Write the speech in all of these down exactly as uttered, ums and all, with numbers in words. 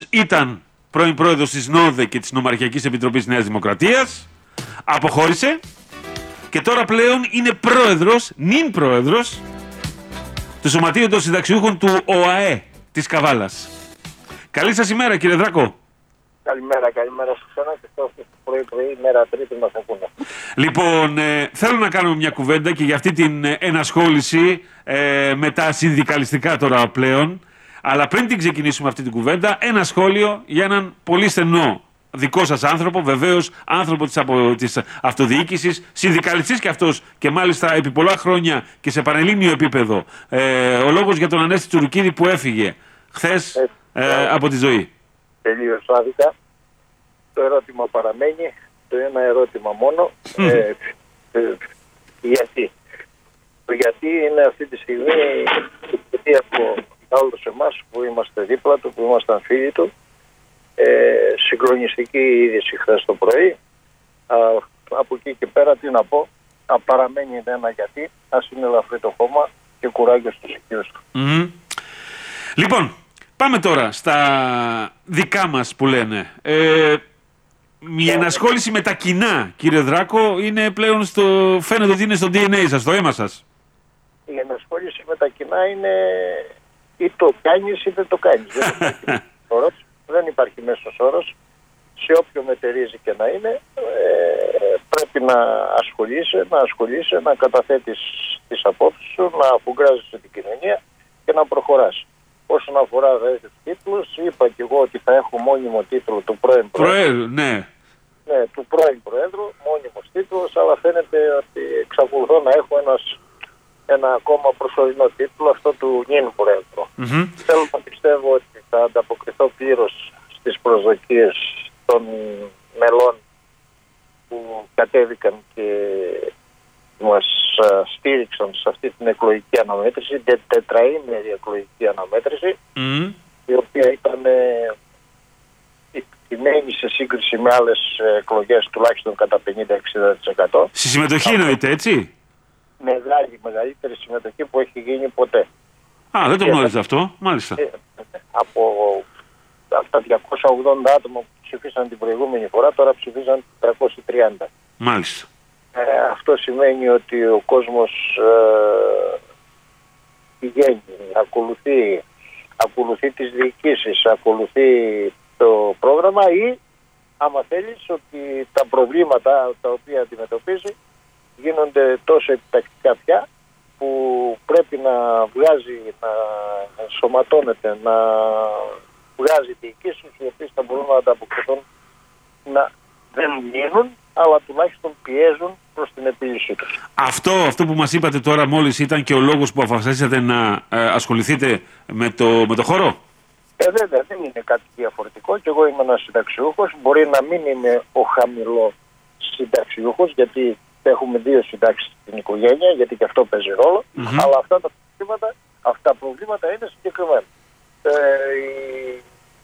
ήταν πρώην πρόεδρος της ΝΟΔΕ και της Νομαρχιακής Επιτροπής Νέας Δημοκρατίας, αποχώρησε και τώρα πλέον είναι πρόεδρος, νυν πρόεδρος, του Σωματείου των Συνταξιούχων του ΟΑΕ της Καβάλας. Καλή σας ημέρα, κύριε Δράκο. Καλημέρα, καλημέρα σε εσένα και στο πρωί-πρωί, μέρα Τρίτη μας ακούνε. Λοιπόν, ε, θέλω να κάνουμε μια κουβέντα και για αυτή την ενασχόληση ε, με τα συνδικαλιστικά τώρα πλέον. Αλλά πριν την ξεκινήσουμε αυτή την κουβέντα, ένα σχόλιο για έναν πολύ στενό δικό σας άνθρωπο, βεβαίως άνθρωπο της, απο, της αυτοδιοίκησης, συνδικαλιστής και αυτός και μάλιστα επί πολλά χρόνια και σε πανελλήνιο επίπεδο. Ε, ο λόγος για τον Ανέστη Τσουρουκίδη που έφυγε χθες ε, ε, από τη ζωή. Τελείως άδικα. Το ερώτημα παραμένει, το ένα ερώτημα μόνο. ε, ε, γιατί. Το γιατί είναι αυτή τη στιγμή η από όλους εμάς που είμαστε δίπλα του, που ήμασταν φίλοι του. Ε, συγκλονιστική είδηση χθες το πρωί. Α, από εκεί και πέρα τι να πω, να παραμένει ένα γιατί, ας είναι ελαφρύ το χώμα και κουράγιο στους οικείους του. Mm-hmm. Λοιπόν, πάμε τώρα στα δικά μας που λένε. Ε, η ενασχόληση με τα κοινά, κύριε Δράκο, είναι πλέον στο, φαίνεται ότι είναι στο ντι εν έι σας, στο αίμα σας. Η ενασχόληση με τα κοινά είναι ή το κάνεις ή δεν το κάνεις. Δεν υπάρχει όρος, δεν υπάρχει μέσος όρος. Σε όποιο μετερίζει και να είναι, ε, πρέπει να ασχολείσαι, να ασχολείσαι, να καταθέτεις τις απόψεις σου, να αφουγκράζεσαι την κοινωνία και να προχωράς. Όσον αφορά δε τους τίτλους, είπα και εγώ ότι θα έχω μόνιμο τίτλο του πρώην Προέδρου. Προέδρου, ναι. Ναι, του πρώην Προέδρου, μόνιμος τίτλος, αλλά φαίνεται ότι εξακολουθώ να έχω ένας, ένα ακόμα προσωρινό τίτλο, αυτό του νυν Προέδρου. Mm-hmm. Θέλω να πιστεύω ότι θα ανταποκριθώ πλήρως στις προσδοκίες των μελών που κατέβηκαν και μας στήριξαν σε αυτή την εκλογική αναμέτρηση, τε, τετραήμερη εκλογική αναμέτρηση, mm. η οποία ήταν εκτιμένη σε σύγκριση με άλλες εκλογές τουλάχιστον κατά πενήντα με εξήντα τοις εκατό. Στη συμμετοχή εννοείται, έτσι? Μεγάλη, μεγαλύτερη συμμετοχή που έχει γίνει ποτέ. Α, δεν το γνώριζα αυτό, μάλιστα. Από αυτά διακόσια ογδόντα άτομα που ψηφίσαν την προηγούμενη φορά, τώρα ψηφίσαν τριακόσια τριάντα. Μάλιστα. Ε, αυτό σημαίνει ότι ο κόσμος ε, πηγαίνει, ακολουθεί, ακολουθεί τις διοικήσεις, ακολουθεί το πρόγραμμα ή, άμα θέλεις, ότι τα προβλήματα τα οποία αντιμετωπίζει γίνονται τόσο επιτακτικά πια που πρέπει να βγάζει, να σωματώνεται, να βγάζει διοικήσεις οι οποίες θα μπορούν να ανταποκριθούν, να δεν γίνουν, αλλά τουλάχιστον πιέζουν προς την επίλυσή τους. Αυτό, αυτό που μας είπατε τώρα μόλις ήταν και ο λόγος που αποφασίσατε να ε, ασχοληθείτε με το, με το χώρο. Ε, βέβαια, δεν είναι κάτι διαφορετικό και εγώ είμαι ένας συνταξιούχος. Μπορεί να μην είμαι ο χαμηλό συνταξιούχος, γιατί έχουμε δύο συντάξεις στην οικογένεια, γιατί και αυτό παίζει ρόλο, mm-hmm. αλλά αυτά τα προβλήματα, αυτά τα προβλήματα είναι συγκεκριμένα. Ε, η,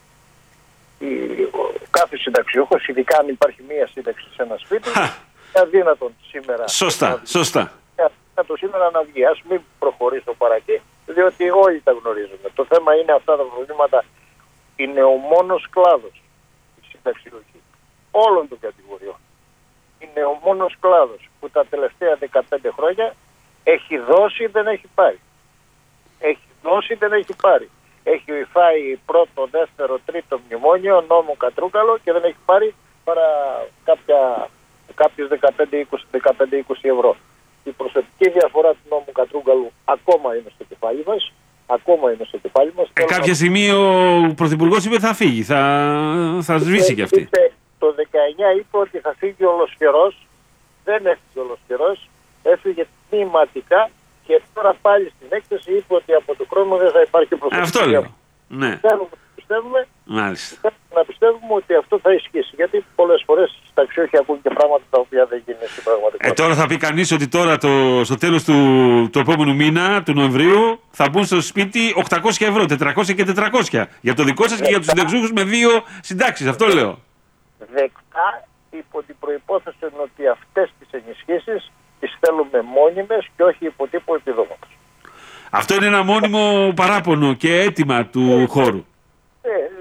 η, ο, κάθε συνταξιούχος, ειδικά αν υπάρχει μία σύνταξη σε ένα σπίτι, είναι αδύνατον σήμερα. Σωστά, να, σωστά. Είναι αδύνατον σήμερα να βγει. Ας μην προχωρήσω παρακεί, διότι όλοι τα γνωρίζουμε. Το θέμα είναι αυτά τα προβλήματα. Είναι ο μόνος κλάδος η συνταξιούχη όλων των κατηγοριών. Είναι ο μόνος κλάδος που τα τελευταία δεκαπέντε χρόνια έχει δώσει, δεν έχει πάρει. Έχει δώσει, δεν έχει πάρει. Έχει φάει πρώτο, δεύτερο, τρίτο μνημόνιο, νόμο Κατρούγκαλο και δεν έχει πάρει παρά κάποια, κάποιους δεκαπέντε με είκοσι ευρώ. Η προσωπική διαφορά του νόμου Κατρούγκαλου ακόμα είναι στο κεφάλι μας. Ακόμα είναι στο κεφάλι μας. Ε, κάποια στιγμή ο Πρωθυπουργός είπε θα φύγει, θα, θα σβήσει κι αυτή. Το δεκαεννιά είπε ότι θα φύγει ολοσχερός, δεν έφυγε ολοσχερός, έφυγε τμηματικά και τώρα πάλι στην έκθεση είπε ότι από το χρόνο δεν θα υπάρχει προσωπική. Αυτό λέω. Ναι. Θέλουμε να πιστεύουμε, Μάλιστα. να πιστεύουμε ότι αυτό θα ισχύσει. Γιατί πολλές φορές οι ταξιούχοι ακούν και πράγματα τα οποία δεν γίνουν στην πραγματικότητα. Ε, τώρα θα πει κανείς ότι τώρα το, στο τέλος του, του επόμενου μήνα, του Νοεμβρίου, θα μπουν στο σπίτι οκτακόσια ευρώ, τετρακόσια και τετρακόσια. Για το δικό σας και για τους συνταξιούχους με δύο συντάξεις. Αυτό λέω. Δεκτά υπό την προϋπόθεση ότι αυτές τις ενισχύσεις τις θέλουμε μόνιμες και όχι υπό τύπο επιδόματος. Αυτό είναι ένα μόνιμο παράπονο και αίτημα του ε, χώρου. Ε,